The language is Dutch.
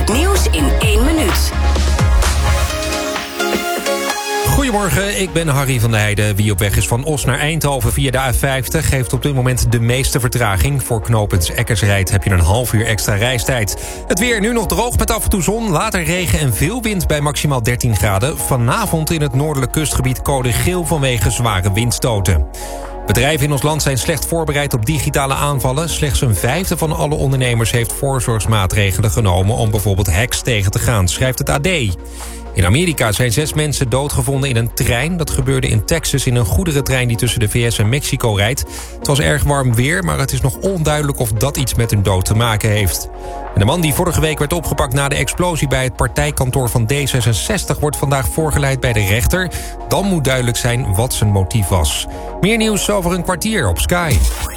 Het nieuws in 1 minuut. Goedemorgen, ik ben Harry van der Heijden. Wie op weg is van Os naar Eindhoven via de A50... heeft op dit moment de meeste vertraging. Voor knooppunt Eckersrijd heb je een half uur extra reistijd. Het weer nu nog droog met af en toe zon, later regen en veel wind bij maximaal 13 graden. Vanavond in het noordelijk kustgebied code geel vanwege zware windstoten. Bedrijven in ons land zijn slecht voorbereid op digitale aanvallen. Slechts een vijfde van alle ondernemers heeft voorzorgsmaatregelen genomen... om bijvoorbeeld hacks tegen te gaan, schrijft het AD. In Amerika zijn 6 mensen doodgevonden in een trein. Dat gebeurde in Texas in een goederentrein die tussen de VS en Mexico rijdt. Het was erg warm weer, maar het is nog onduidelijk of dat iets met hun dood te maken heeft. En de man die vorige week werd opgepakt na de explosie bij het partijkantoor van D66... wordt vandaag voorgeleid bij de rechter. Dan moet duidelijk zijn wat zijn motief was. Meer nieuws over een kwartier op Sky.